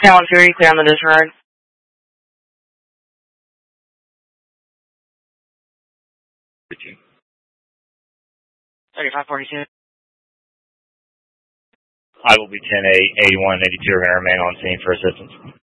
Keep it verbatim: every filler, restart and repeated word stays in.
Talon Fury, clear on the disregard. thirty-five forty-two. I will be ten eight, eighty-one, eighty-two, and remain on scene for assistance.